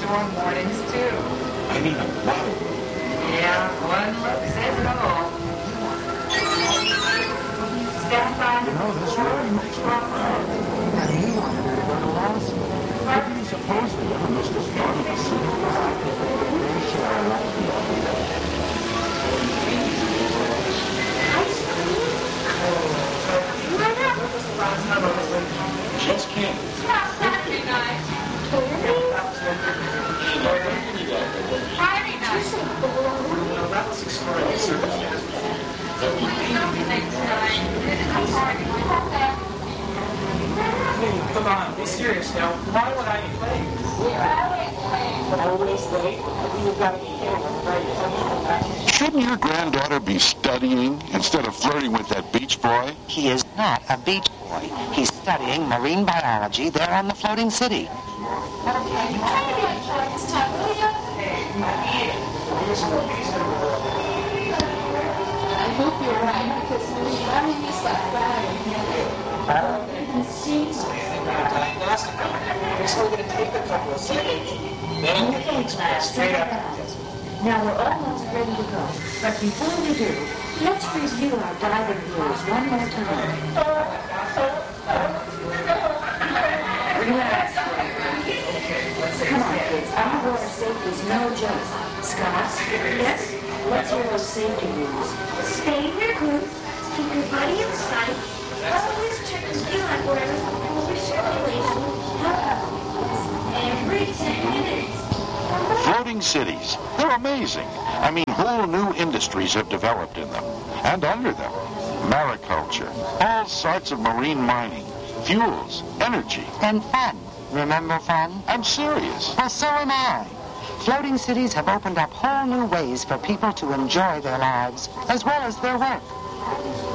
storm warnings, too. I mean, a lot of them. Yeah, one look says it all. Stand by. This really makes me proud. And he wanted her to go to law school. Didn't he suppose we ever missed a part of the city? They share a lot together. Just can't. Saturday night. Friday night. That was extraordinary circumstance. Hey, come on, be serious now. Why would I be late? Always late? You've got to be careful, right? Shouldn't your granddaughter be studying instead of flirting with that beach boy? He is not a beach boy. He's studying marine biology there on the floating city. I hope you're right, because I miss that bag. It seems Diagnostic. It's only going to take a couple of seconds. Then straight up. Now we're almost ready to go, but before we do, let's review our diving rules one more time. Relax. Come on, kids. Underwater safety is no joke. Scott? Yes? Let's hear those safety rules. Stay in your group, keep your buddy in sight, always check the skill apparatus before recirculation. Every 10 minutes. Floating cities. They're amazing. I mean, whole new industries have developed in them and under them. Mariculture, all sorts of marine mining, fuels, energy. And fun. Remember fun? I'm serious. Well, so am I. Floating cities have opened up whole new ways for people to enjoy their lives as well as their work.